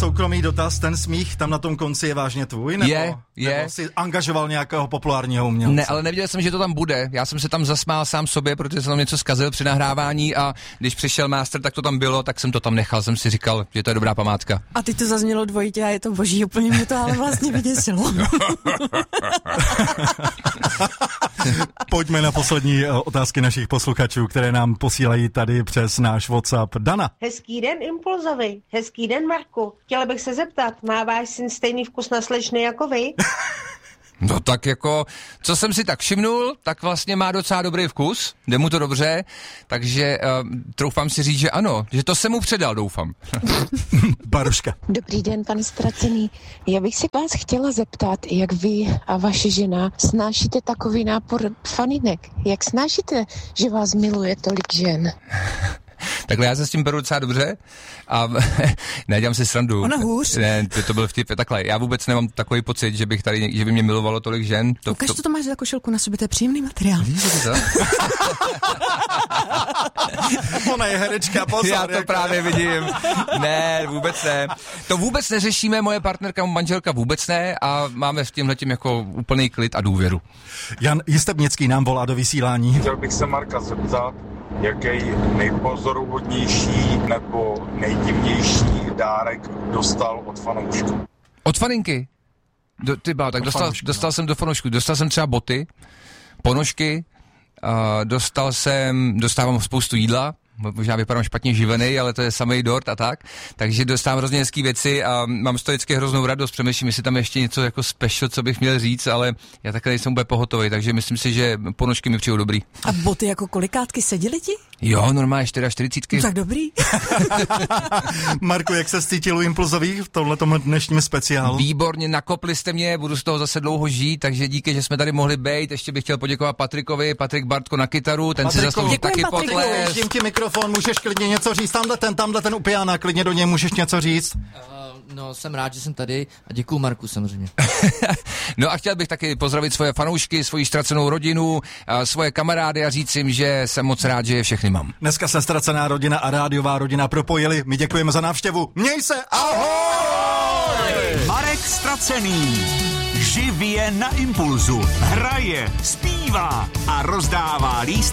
soukromý dotaz, ten smích tam na tom konci je vážně tvůj? Nebo jsi angažoval nějakého populárního umělce? Ne, ale nevěděl jsem, že to tam bude. Já jsem se tam zasmál sám sobě, protože jsem tam něco zkazil při nahrávání a když přišel master, tak to tam bylo, tak jsem to tam nechal, jsem si říkal, že to je dobrá památka. A teď to zaznělo dvojitě a je to boží, úplně mě to ale vlastně vyděsilo. Pojďme na poslední otázky našich posluchačů, které nám posílají tady přes náš WhatsApp. Dana. Hezký den Impulzovi, hezký den Marku. Chtěla bych se zeptat, má váš syn stejný vkus na slečny jako vy? No tak jako, co jsem si tak všimnul, tak vlastně má docela dobrý vkus, jde mu to dobře, takže troufám si říct, že ano, že to jsem mu předal, doufám. Baruška. Dobrý den, pan Ztracený. Já bych se vás chtěla zeptat, jak vy a vaše žena snášíte takový nápor faninek. Jak snášíte, že vás miluje tolik žen? Takhle já se s tím beru docela dobře a nedělám si srandu. Ona hůř. Ne, to byl vtip. Takhle, já vůbec nemám takový pocit, že bych tady, že by mě milovalo tolik žen. Ukaž, co to máš za košilku na sobě, to je příjemný materiál. Víš, to? Ona je herečka, pozor. Já to právě vidím. Ne, vůbec ne. To vůbec neřešíme, moje partnerka, manželka vůbec ne a máme v tímhletím jako úplný klid a důvěru. Jan Jistebnický nám volá do vysílání. Chtěl bych se Marka zeptat, jaký nejpozoruhodnější nebo nejdivnější dárek dostal od fanoušků. Od faninky? Tak dostal jsem do fanoušků. Dostal jsem třeba boty, ponožky, dostávám spoustu jídla, možná vypadám špatně živený, ale to je samej dort a tak, takže dostávám hrozně hezký věci a mám z toho vždycky hroznou radost, přemýšlím, jestli tam ještě něco jako special, co bych měl říct, ale já takhle nejsem úplně pohotový, takže myslím si, že ponožky mi přijou dobrý. A boty jako kolikátky seděly ti? Jo, normálně 44. No, tak dobrý. Marku, jak se cítil u Impulzových v tomhletom dnešním speciálu? Výborně, nakopli jste mě, budu z toho zase dlouho žít, takže díky, že jsme tady mohli být. Ještě bych chtěl poděkovat Patrikovi, Patrik Bartko na kytaru, ten si zaslouží taky potlesk. Dím ti mikrofon, můžeš klidně něco říct, tamhle ten u piana, klidně do něj můžeš něco říct. No, jsem rád, že jsem tady a děkuju Marku samozřejmě. No a chtěl bych taky pozdravit svoje fanoušky, svoji ztracenou rodinu, svoje kamarády a říct jim, že jsem moc rád, že je všechny mám. Dneska se Ztracená rodina a rádiová rodina propojili. My děkujeme za návštěvu. Měj se, ahoj! Marek Ztracený. Živě na Impulzu. Hraje, zpívá a rozdává lístky